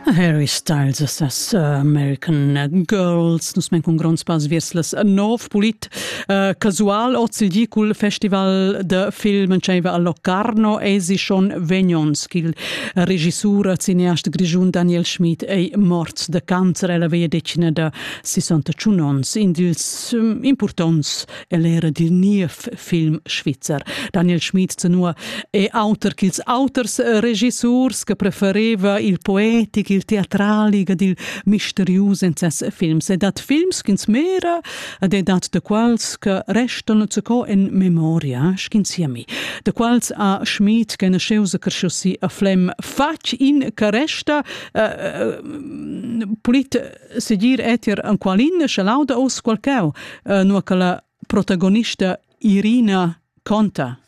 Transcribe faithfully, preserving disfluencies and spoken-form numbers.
Harry Styles, estas uh, American Girls, nus men con grons pas vers las nov polit uh, casual ozilgi cul festival de film enceiva a Locarno esi schon vegnons qu'il regissur cineast grigiun Daniel Schmid ei morts de cancer ella veia decina de sessantacinque ons in dils um, importants l'era di nief film svizzer. Daniel Schmid zenua e autor ch'ils auters regissurs che prefereva il poetic, il teatrali, ed il misterius in ses films. E dat films ch'ins mera, ed e dat de quals che restan zuco in memoria, sch'insiemi. De quals a Schmid che nasceusa carsciossi a flem fac in che resta uh, uh, polit segir etir an qualin schalauda os qualcheu, uh, no che la protagonista Irina conta.